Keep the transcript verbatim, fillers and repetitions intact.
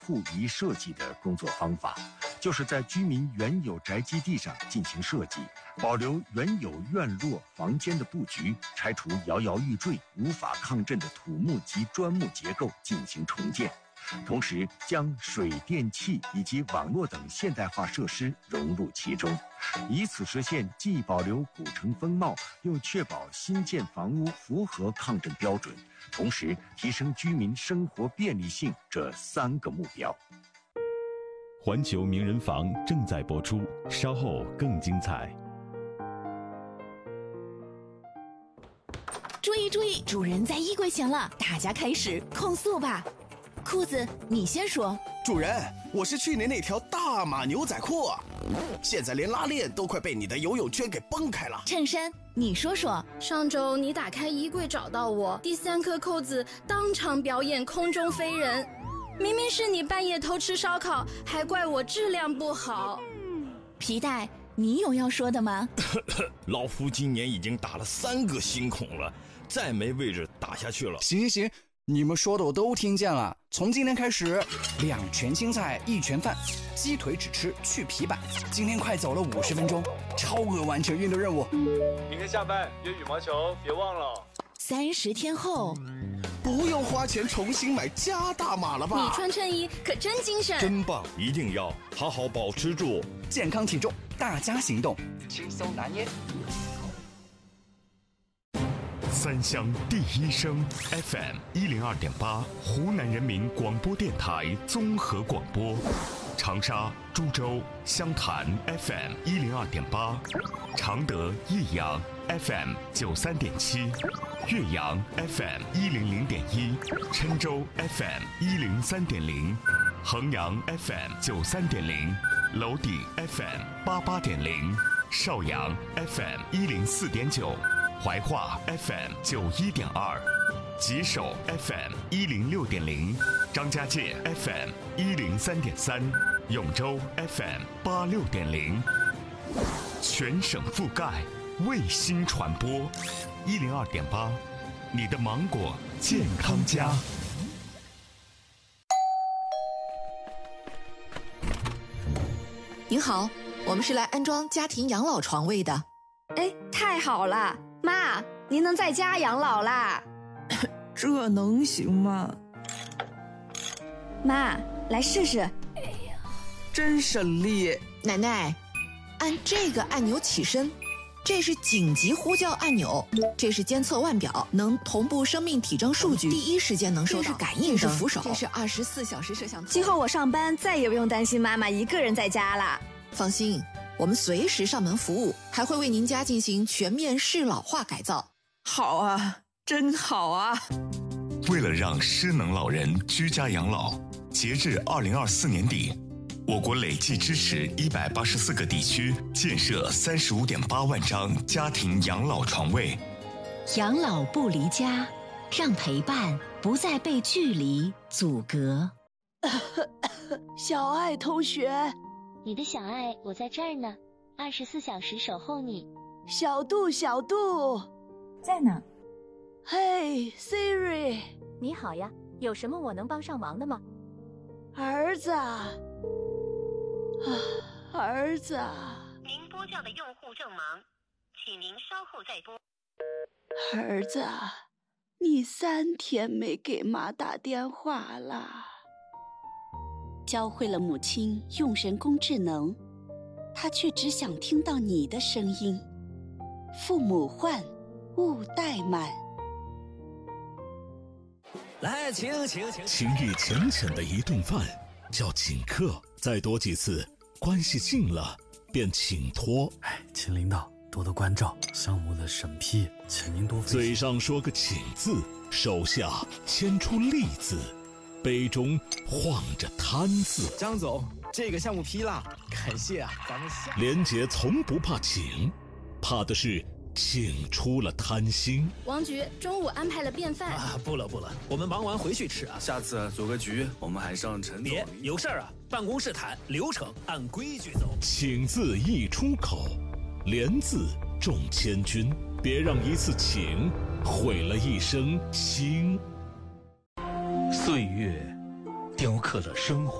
户移设计的工作方法，就是在居民原有宅基地上进行设计，保留原有院落房间的布局，拆除摇摇欲坠、无法抗震的土木及砖木结构进行重建，同时将水电气以及网络等现代化设施融入其中，以此实现既保留古城风貌，又确保新建房屋符合抗震标准，同时提升居民生活便利性这三个目标。 环球名人房正在播出，稍后更精彩。 注意注意，主人在衣柜前了，大家开始控诉吧。裤子，你先说。 主人，我是去年那条大码牛仔裤啊，现在连拉链都快被你的游泳圈给崩开了。 衬衫，你说说。 上周你打开衣柜找到我，第三颗扣子当场表演空中飞人，明明是你半夜偷吃烧烤，还怪我质量不好。 皮带，你有要说的吗？ 老夫今年已经打了三个新孔了，再没位置打下去了。 行行行，你们说的我都听见了。从今天开始，两全青菜一全饭，鸡腿只吃去皮板。今天快走了五十分钟，超额完成运动任务。 明天下班约羽毛球，别忘了。 三十天后， 不用花钱重新买加大码了吧？ 你穿衬衣可真精神， 真棒！一定要好好保持住健康体重，大家行动，轻松拿捏。 三乡第一声 F M 一零二点八，湖南人民广播电台综合广播。长沙、株洲、湘潭 F M 一零二点八，常德、益阳 F M 九三点七，岳阳 F M 一零零点一，郴州 F M 一零三点零，衡阳 F M 九三点零，娄底 F M 八八点零，邵阳 F M 一零四点九。怀化 F M 九一点二，吉首 F M 一零六点零，张家界 F M 一零三点三，永州 F M 八六点零，全省覆盖，卫星传播，一零二点八，你的芒果健康家。 您好，我们是来安装家庭养老床位的。 哎，太好了！妈，您能在家养老啦？ 这能行吗？ 妈，来试试。 哎呀，真省力！ 奶奶，按这个按钮起身，这是紧急呼叫按钮，这是监测腕表，能同步生命体征数据，第一时间能收到。这是感应，这是扶手，这是二十四小时摄像头。 今后我上班再也不用担心妈妈一个人在家了。 放心。我们随时上门服务，还会为您家进行全面适老化改造。 好啊，真好啊！ 为了让失能老人居家养老，截至二零二四年底，我国累计支持一百八十四个地区建设三十五点八万张家庭养老床位。 养老不离家，让陪伴不再被距离阻隔。 小爱同学。 你的小爱，我在这儿呢，二十四小时守候你。 小杜，小杜， 在呢。 嘿 ，Siri， 你好呀，有什么我能帮上忙的吗？ 儿子，啊，儿子。 您拨叫的用户正忙，请您稍后再拨。 儿子，你三天没给妈打电话了。 教会了母亲用人工智能，她却只想听到你的声音。父母唤，勿怠慢。 来，请请请。 情意浅浅的一顿饭叫请客，再多几次，关系近了便请托。 哎，请领导多多关照，项目的审批，请您多费心。 嘴上说个请字，手下牵出利字。杯中晃着贪字。 张总，这个项目批了，感谢啊，咱们下。 连杰从不怕请，怕的是请出了贪心。 王局中午安排了便饭啊，不了不了，我们忙完回去吃啊。 下次组个局，我们还上陈总。 别有事儿啊，办公室谈，流程按规矩走。 请字一出口，连字重千钧，别让一次请毁了一生情。 岁月雕刻了生活。